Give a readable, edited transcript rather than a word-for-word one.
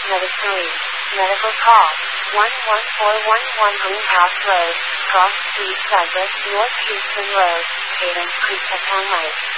Medicine. Medical call. 11411 Greenhouse Road, Cross Street, Cypress, North Houston Road, Tatum, Creektown Heights.